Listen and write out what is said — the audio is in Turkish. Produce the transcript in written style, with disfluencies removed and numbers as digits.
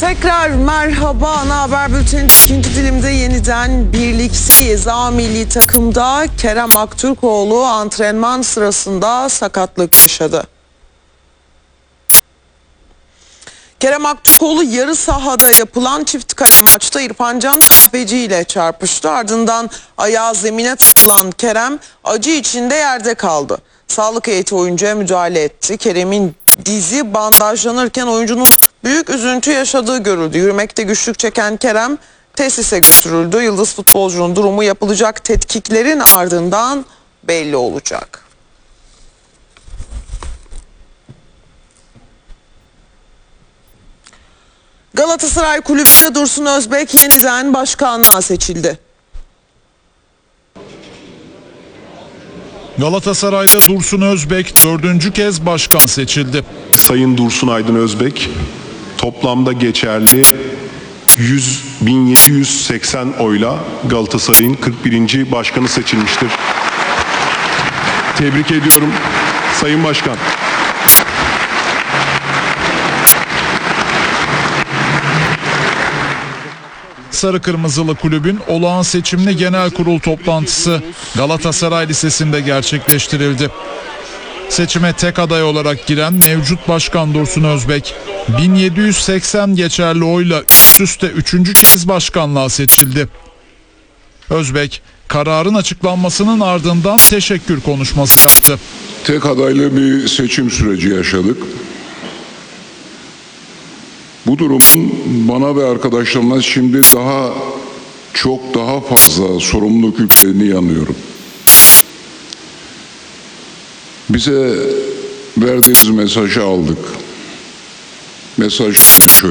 Tekrar merhaba. Ana haber bültenin ikinci dilimde yeniden birlikteyiz. A milli takımda Kerem Aktürkoğlu antrenman sırasında sakatlık yaşadı. Kerem Aktürkoğlu yarı sahada yapılan çift kale maçta İrfan Can Kahveci ile çarpıştı. Ardından ayağı zemine takılan Kerem acı içinde yerde kaldı. Sağlık heyeti oyuncuya müdahale etti. Kerem'in dizi bandajlanırken oyuncunun büyük üzüntü yaşadığı görüldü. Yürümekte güçlük çeken Kerem tesise götürüldü. Yıldız futbolcunun durumu yapılacak tetkiklerin ardından belli olacak. Galatasaray Kulübü'nde Dursun Özbek yeniden başkanlığa seçildi. Galatasaray'da Dursun Özbek 4. kez başkan seçildi. Sayın Dursun Aydın Özbek toplamda geçerli 100.780 oyla Galatasaray'ın 41. başkanı seçilmiştir. Tebrik ediyorum Sayın Başkan. Sarı Kırmızılı Kulübün olağan seçimli genel kurul toplantısı Galatasaray Lisesi'nde gerçekleştirildi. Seçime tek aday olarak giren mevcut başkan Dursun Özbek 1780 geçerli oyla üst üste 3. kez başkanlığa seçildi. Özbek kararın açıklanmasının ardından teşekkür konuşması yaptı. Tek adaylı bir seçim süreci yaşadık. Bu durumun bana ve arkadaşlarıma şimdi çok daha fazla sorumluluk yüklediğini inanıyorum. Bize verdiğiniz mesajı aldık. Mesaj şöyle.